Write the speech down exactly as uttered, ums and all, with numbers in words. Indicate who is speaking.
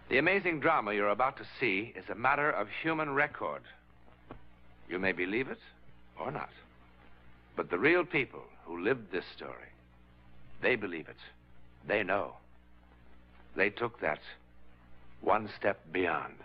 Speaker 1: The amazing drama you're about to see is a matter of human record. You may believe it or not. But the real people who lived this story, they believe it. They know. They took that one step beyond.